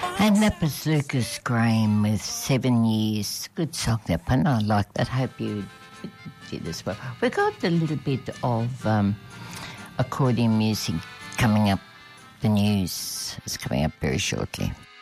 And that was Lucas Graham with 7 Years. Good song, that one. I like that. Hope you did as well. We got a little bit of accordion music coming up. The news is coming up very shortly.